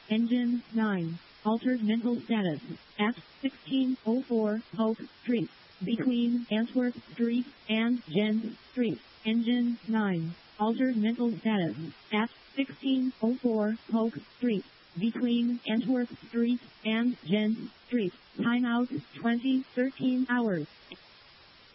Engine 9. Altered mental status. At 1604 Hope Street. Between Antwerp Street and Gent Street. Engine 9. Altered mental status. At 1604 Hope Street. Between Antwerp Street and Gent Street. Timeout 2013 hours.